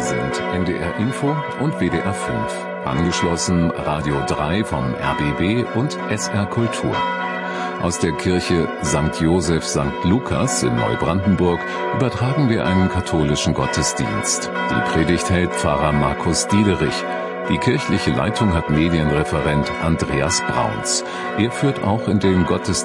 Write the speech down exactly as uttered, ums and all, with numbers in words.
sind N D R Info und W D R fünf. Angeschlossen Radio drei vom R B B und S R Kultur. Aus der Kirche Sankt Joseph Sankt Lukas in Neubrandenburg übertragen wir einen katholischen Gottesdienst. Die Predigt hält Pfarrer Markus Diederich. Die kirchliche Leitung hat Medienreferent Andreas Brauns. Er führt auch in den Gottesdienst